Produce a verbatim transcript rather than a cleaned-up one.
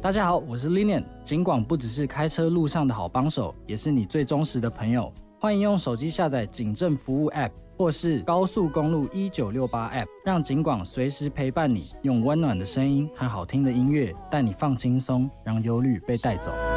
大家好，我是 Linian。警广不只是开车路上的好帮手，也是你最忠实的朋友。欢迎用手机下载警政服务 App 或是高速公路一九六八 App， 让警广随时陪伴你，用温暖的声音和好听的音乐带你放轻松，让忧虑被带走。